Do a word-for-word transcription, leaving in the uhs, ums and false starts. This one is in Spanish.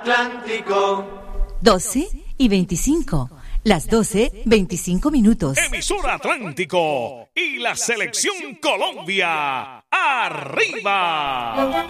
Atlántico. doce y veinticinco. Las doce, veinticinco minutos. Emisora Atlántico y la Selección Colombia. ¡Arriba!